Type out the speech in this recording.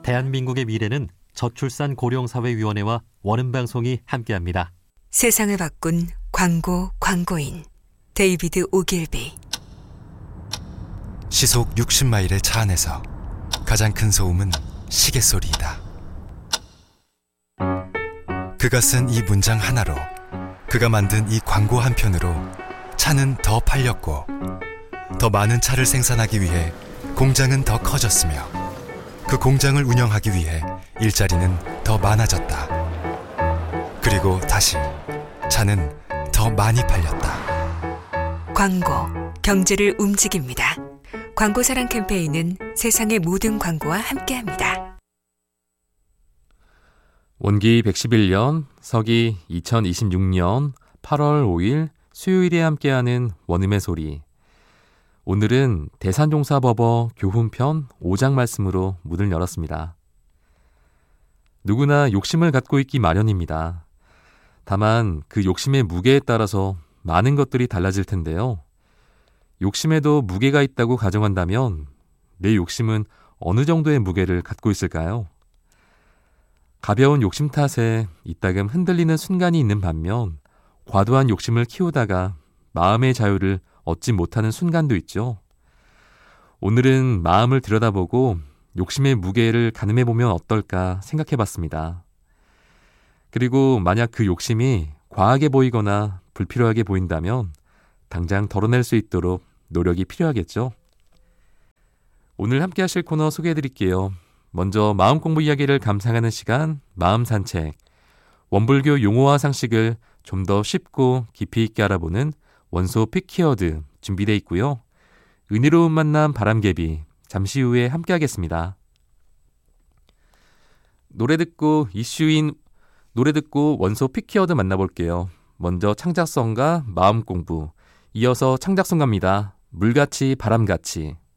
대한민국의 미래는 저출산 고령사회위원회와 원음방송이 함께합니다. 세상을 바꾼 광고인 데이비드 오길비. 시속 60마일의 차 안에서 가장 큰 소음은 시계 소리이다. 그가 쓴 이 문장 하나로, 그가 만든 이 광고 한 편으로 차는 더 팔렸고, 더 많은 차를 생산하기 위해 공장은 더 커졌으며, 그 공장을 운영하기 위해 일자리는 더 많아졌다. 그리고 다시 차는 더 많이 팔렸다. 광고, 경제를 움직입니다. 광고사랑 캠페인은 세상의 모든 광고와 함께합니다. 원기 111년, 서기 2026년 8월 5일 수요일에 함께하는 원음의 소리. 오늘은 대산종사법어 교훈편 5장 말씀으로 문을 열었습니다. 누구나 욕심을 갖고 있기 마련입니다. 다만 그 욕심의 무게에 따라서 많은 것들이 달라질 텐데요. 욕심에도 무게가 있다고 가정한다면 내 욕심은 어느 정도의 무게를 갖고 있을까요? 가벼운 욕심 탓에 이따금 흔들리는 순간이 있는 반면, 과도한 욕심을 키우다가 마음의 자유를 얻지 못하는 순간도 있죠. 오늘은 마음을 들여다보고 욕심의 무게를 가늠해보면 어떨까 생각해봤습니다. 그리고 만약 그 욕심이 과하게 보이거나 불필요하게 보인다면 당장 덜어낼 수 있도록 노력이 필요하겠죠. 오늘 함께 하실 코너 소개해드릴게요. 먼저 마음 공부 이야기를 감상하는 시간, 마음 산책. 원불교 용어와 상식을 좀 더 쉽고 깊이 있게 알아보는 원소 픽키워드 준비되어 있고요. 은혜로운 만남 바람개비, 잠시 후에 함께 하겠습니다. 노래 듣고 원소 픽키워드 만나볼게요. 먼저 창작성과 마음 공부, 이어서 창작성 갑니다. 물같이 바람같이.